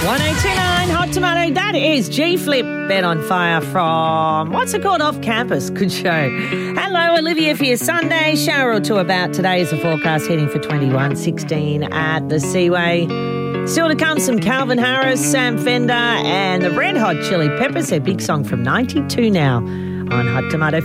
1829 Hot Tomato. That is G-Flip, Bet on Fire from, what's it called, Off Campus. Good show. Hello, Olivia for your Sunday. Shower or two about. Today is the forecast heading for 21, 16 at the Seaway. Still to come, some Calvin Harris, Sam Fender and the Red Hot Chili Peppers. Their big song from 92 now on Hot Tomato.